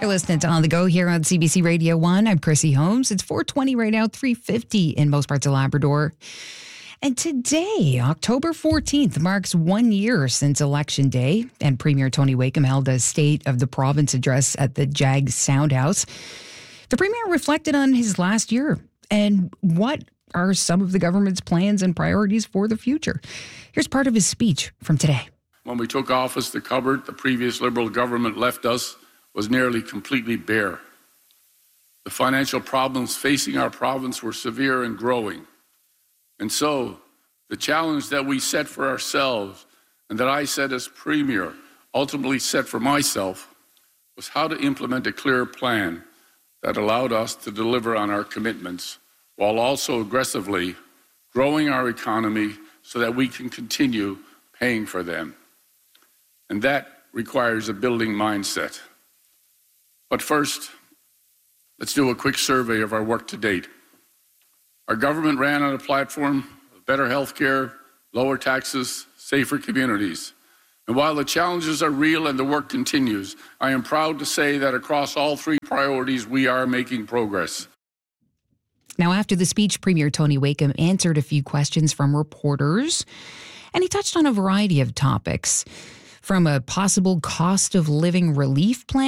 You're listening to On the Go here on CBC Radio 1. I'm Chrissy Holmes. It's 4:20 right now, 3:50 in most parts of Labrador. And today, October 14th, marks 1 year since Election Day, and Premier Tony Wakeham held a State of the Province address at the Jag Soundhouse. The Premier reflected on his last year and what are some of the government's plans and priorities for the future. Here's part of his speech from today. When we took office, the cupboard the previous Liberal government left us was nearly completely bare. The financial problems facing our province were severe and growing. And so, the challenge that we set for ourselves and that I set as Premier, ultimately set for myself, was how to implement a clear plan that allowed us to deliver on our commitments while also aggressively growing our economy so that we can continue paying for them. And that requires a building mindset. But first, let's do a quick survey of our work to date. Our government ran on a platform of better health care, lower taxes, safer communities. And while the challenges are real and the work continues, I am proud to say that across all three priorities, we are making progress. Now, after the speech, Premier Tony Wakeham answered a few questions from reporters, and he touched on a variety of topics, from a possible cost of living relief plan